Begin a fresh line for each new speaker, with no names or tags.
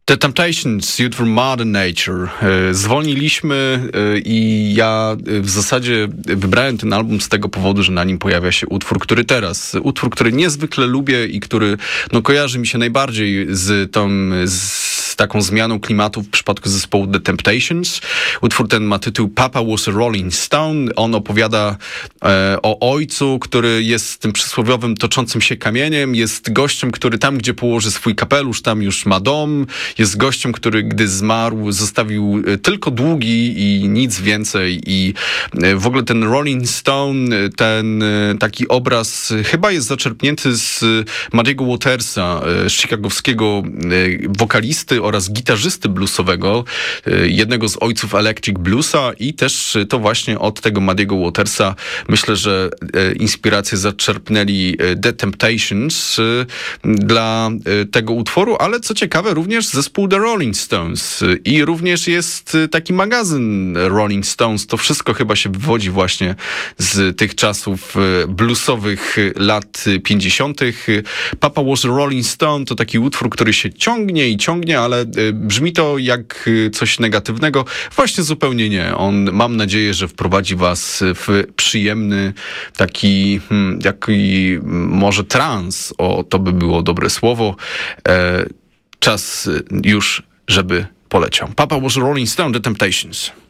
The Temptations, utwór Modern Nature. Zwolniliśmy i ja w zasadzie wybrałem ten album z tego powodu, że na nim pojawia się utwór, który niezwykle lubię i który kojarzy mi się najbardziej z taką zmianą klimatu w przypadku zespołu The Temptations. Utwór ten ma tytuł Papa Was a Rolling Stone. On opowiada o ojcu, który jest tym przysłowiowym toczącym się kamieniem, jest gościem, który tam, gdzie położy swój kapelusz, tam już ma dom, jest gościem, który gdy zmarł, zostawił tylko długi i nic więcej. I w ogóle ten Rolling Stone, ten taki obraz chyba jest zaczerpnięty z Muddy'ego Watersa, chicagowskiego wokalisty oraz gitarzysty bluesowego, jednego z ojców Electric Bluesa, i też to właśnie od tego Muddy'ego Watersa myślę, że inspirację zaczerpnęli The Temptations dla tego utworu, ale co ciekawe również zespół The Rolling Stones i również jest taki magazyn Rolling Stones. To wszystko chyba się wywodzi właśnie z tych czasów bluesowych lat 50. Papa Was a Rolling Stone to taki utwór, który się ciągnie, ale brzmi to jak coś negatywnego. Właśnie zupełnie nie. On, mam nadzieję, że wprowadzi was w przyjemny taki może trans, to by było dobre słowo. Czas już, żeby poleciał. Papa Was a Rolling Stone, The Temptations.